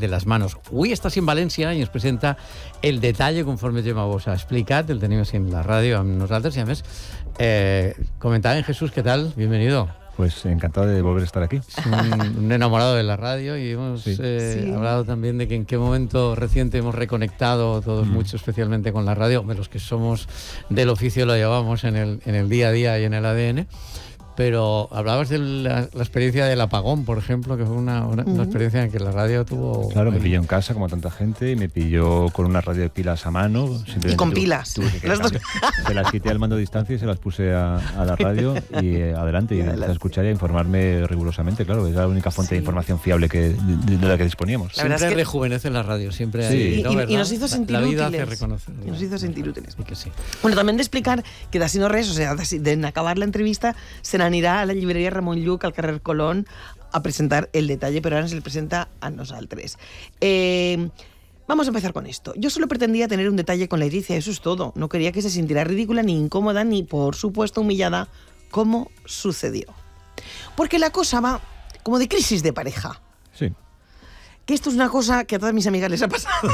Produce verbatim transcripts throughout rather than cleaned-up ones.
de las manos. Avui està en València i ens presenta el detall conforme Gemma vos ha explicat, el tenim en la ràdio amb nosaltres i a més eh, comentaven Jesús, ¿qué tal? Bienvenido. Pues encantado de volver a estar aquí. Es un, un enamorado de la radio y hemos sí. Eh, sí. hablado también de que en qué momento reciente hemos reconectado todos mm. mucho, especialmente con la radio. Los que somos del oficio lo llevamos en el, en el día a día y en el A D N. Pero hablabas de la, la experiencia del apagón, por ejemplo, que fue una, una, una experiencia en que la radio tuvo... Claro, me pilló en casa como tanta gente y me pilló con una radio de pilas a mano. Y con tuve, pilas. Tuve que las dos... Se las quité al mando de distancia y se las puse a, a la radio y eh, adelante, y a escuchar y a informarme rigurosamente, claro. Es la única fuente sí. de información fiable que, de, de la que disponíamos. La verdad siempre es que rejuvenece la radio, siempre sí. hay, y, ¿no, y, y nos hizo sentir la vida útiles. Hace reconocer. Y nos hizo sentir útiles. Y que sí. Bueno, también de explicar que de así no res, o sea, de, de en acabar la entrevista se n'anirà a la llibreria Ramon Lluc, al carrer Colón, a presentar el detalle, pero ahora se le presenta a nosaltres. Eh, vamos a empezar con esto. Yo solo pretendía tener un detalle con la Leticia, eso es todo. No quería que se sintiera ridícula, ni incómoda, ni, por supuesto, humillada, como sucedió. Porque la cosa va como de crisis de pareja. Sí. Que esto es una cosa que a todas mis amigas les ha pasado.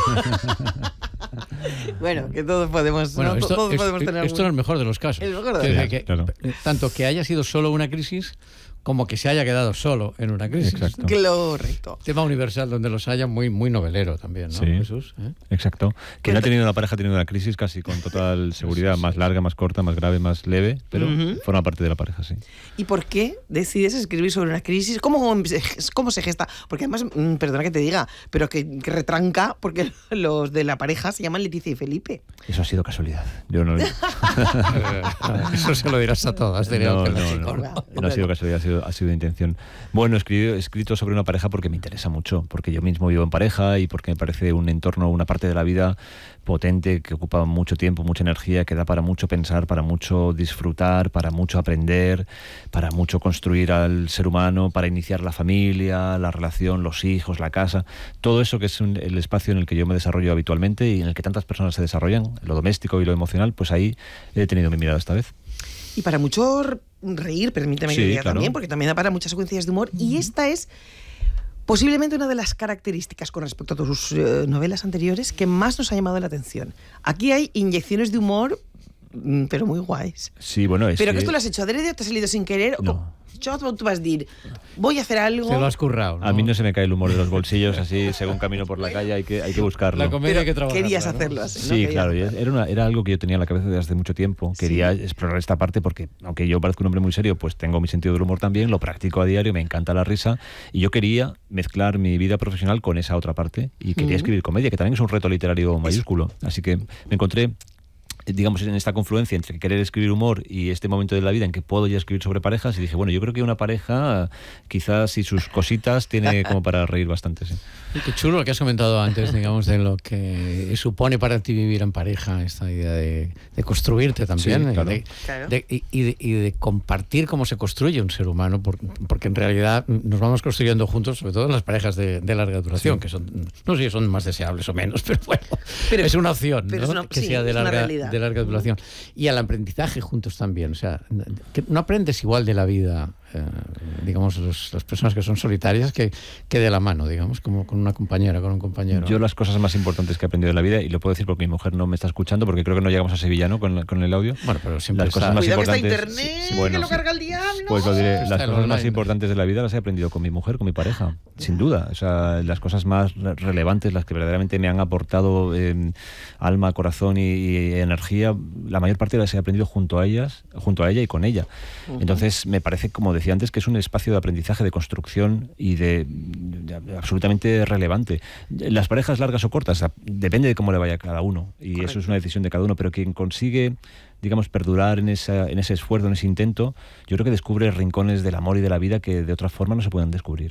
Bueno, que todos podemos, bueno, ¿no? esto, todos es, podemos tener esto algún... es el mejor de los casos. El mejor de los casos. Que, claro. Tanto que haya sido solo una crisis como que se haya quedado solo en una crisis. Exacto. Correcto. Tema universal donde los haya, muy, muy novelero también, ¿no, sí. Jesús? ¿Eh? Exacto. Quien no ha tenido una pareja ha tenido una crisis casi con total seguridad, más larga, más corta, más grave, más leve, pero uh-huh. forma parte de la pareja, sí. ¿Y por qué decides escribir sobre una crisis? ¿Cómo, cómo se gesta? Porque además, perdona que te diga, pero que, que retranca, porque los de la pareja se llaman Leticia y Felipe. Eso ha sido casualidad. Yo no... Eso se lo dirás a todas. No, no, no, no, no ha sido casualidad, ha sido, ha sido intención. Bueno, he escrito, he escrito sobre una pareja porque me interesa mucho, porque yo mismo vivo en pareja y porque me parece un entorno, una parte de la vida potente, que ocupa mucho tiempo, mucha energía, que da para mucho pensar, para mucho disfrutar, para mucho aprender, para mucho construir al ser humano, para iniciar la familia, la relación, los hijos, la casa, todo eso que es un, el espacio en el que yo me desarrollo habitualmente y en el que tantas personas se desarrollan, lo doméstico y lo emocional, pues ahí he tenido mi mirada esta vez. Y para mucho reír, permíteme sí, que diga claro. también, porque también da para muchas secuencias de humor, y esta es posiblemente una de las características con respecto a tus eh, novelas anteriores que más nos ha llamado la atención. Aquí hay inyecciones de humor, pero muy guays. Sí, bueno, es Pero que que... esto lo has hecho adrede o te ha salido sin querer. No. Yo, tú vas a decir, voy a hacer algo. Se lo has currado, ¿no? A mí no se me cae el humor de los bolsillos así, según camino por la calle, hay que, hay que buscarlo. La comedia Pero hay que trabajarla, querías ¿no? hacerlo así, Sí, ¿no? claro, era, una, era algo que yo tenía en la cabeza desde hace mucho tiempo. Quería sí. explorar esta parte porque, aunque yo parezco un hombre muy serio, pues tengo mi sentido del humor también, lo practico a diario, me encanta la risa, y yo quería mezclar mi vida profesional con esa otra parte, y quería uh-huh. escribir comedia, que también es un reto literario mayúsculo. Así que me encontré, digamos, en esta confluencia entre querer escribir humor y este momento de la vida en que puedo ya escribir sobre parejas, y dije, bueno, yo creo que una pareja quizás y sus cositas tiene como para reír bastante, sí. Y qué chulo lo que has comentado antes, digamos, de lo que supone para ti vivir en pareja, esta idea de, de construirte también, sí, claro. de, claro. de, y, de, y de compartir cómo se construye un ser humano, por, porque en realidad nos vamos construyendo juntos, sobre todo en las parejas de, de larga duración, sí. que son, no sé si son más deseables o menos, pero bueno, pero, es una opción, ¿no? Es una, que sí, sea de larga, de larga duración. Y al aprendizaje juntos también, o sea, que no aprendes igual de la vida, eh, digamos, los, las personas que son solitarias que, que de la mano, digamos, como con una compañera, con un compañero. Yo las cosas más importantes que he aprendido de la vida, y lo puedo decir porque mi mujer no me está escuchando, porque creo que no llegamos a Sevilla, ¿no? Con, con el audio. Bueno, pero siempre las cosas está... más Cuidado importantes, que está internet, sí, bueno, que lo carga el diablo. Pues lo diré, Está las cosas online. más importantes de la vida las he aprendido con mi mujer, con mi pareja, sin duda. O sea, las cosas más relevantes, las que verdaderamente me han aportado eh, alma, corazón y, y energía, la mayor parte las he aprendido junto a ellas, junto a ella y con ella. Uh-huh. Entonces, me parece, como decía antes, que es un espacio de aprendizaje, de construcción y de, de, de absolutamente relevante. Las parejas largas o cortas, depende de cómo le vaya a cada uno, y correcto. Eso es una decisión de cada uno, pero quien consigue, digamos, perdurar en, esa, en ese esfuerzo, en ese intento, yo creo que descubre rincones del amor y de la vida que de otra forma no se pueden descubrir.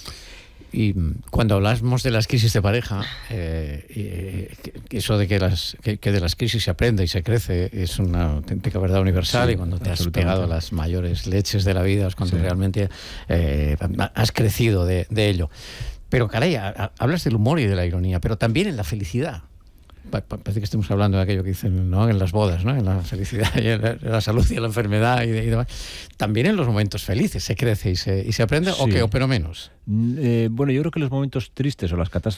Y cuando hablamos de las crisis de pareja, eh, eh, eso de que, las, que, que de las crisis se aprende y se crece es una auténtica verdad universal, sí, y cuando te has pegado a las mayores leches de la vida es cuando sí. realmente eh, has crecido de, de ello. Pero caray, a, a, hablas del humor y de la ironía, pero también en la felicidad. Parece que estemos hablando de aquello que dicen, ¿no? En las bodas, ¿no? En la felicidad y en la, en la salud y en la enfermedad y, de, y demás. También en los momentos felices se crece y se, y se aprende, sí. o, que, o pero menos. Eh, bueno, yo creo que los momentos tristes o las catástrofes